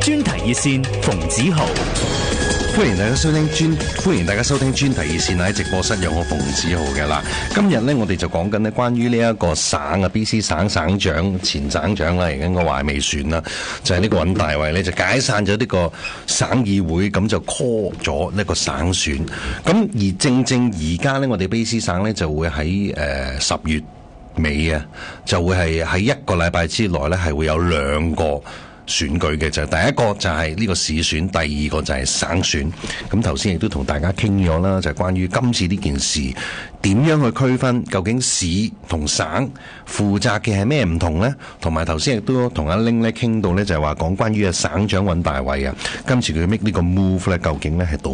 專題熱線馮子豪。 歡迎大家收聽專題熱線，喺直播室有我馮子豪嘅啦。今日呢，我哋就講緊呢關於呢一個省啊 BC 省省長前省長啦，而家我話未選啦，就係呢個尹大偉呢，就解散咗呢個省議會，咁就 call 咗呢個省選。咁而正而家呢，我哋 BC 省呢就會喺10月尾啊，就會係喺一個禮拜之內呢，係會有2個選舉嘅，就第一個就係呢個市選，第二個就係省選。咁頭先亦都同大家傾咗啦，就係關於今次呢件事點樣去區分，究竟市同省負責嘅係咩唔同呢？同埋頭先亦都同阿玲咧傾到呢，就係話講關於省長尹大偉啊，今次佢 make 呢個 move 呢，究竟呢係